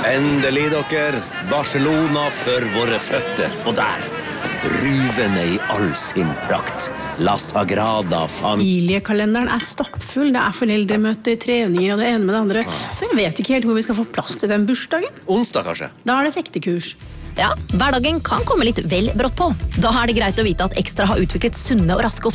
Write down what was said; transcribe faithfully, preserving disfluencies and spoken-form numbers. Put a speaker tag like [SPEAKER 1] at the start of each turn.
[SPEAKER 1] Endelig, dere. Barcelona for våre føtter. Og der, ruvende i all sin prakt. La Sagrada Familia.
[SPEAKER 2] Familiekalenderen er stappfull. Det er foreldremøter, treninger og det ene med det andre. Så jeg vet ikke helt hvor vi skal få plass til den bursdagen.
[SPEAKER 1] Onsdag, kanskje?
[SPEAKER 2] Da er det fektekurs.
[SPEAKER 3] Ja, hverdagen kan komme litt vel brått på. Da er det greit å vite at Ekstra har utviklet sunne og raske